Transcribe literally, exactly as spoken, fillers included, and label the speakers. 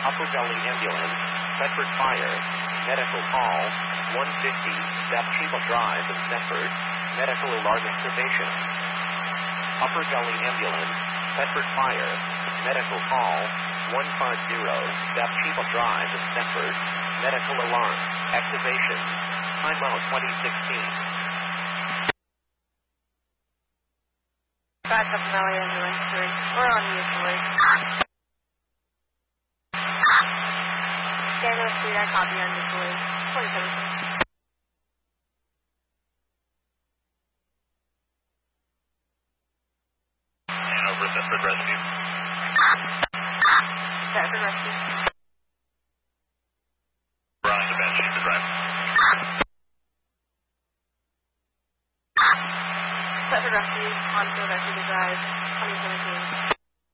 Speaker 1: Upper Gully Ambulance, Bedford Fire, medical call, one fifty, Bathsheba Drive in Bedford, medical alarm activation. Upper Gully Ambulance, Bedford Fire, medical call, one fifty, Bathsheba Drive in Bedford, medical alarm activation. Time out twenty sixteen.
Speaker 2: Backup Valley Ambulance three. We're on usually. Daniel Street, I copy on usually. twenty-seven.
Speaker 3: And over Bedford Rescue.
Speaker 2: Bedford Rescue.
Speaker 3: We're on to Bathsheba Drive.
Speaker 2: Bedford Rescue, on to Bathsheba Drive, twenty seventeen.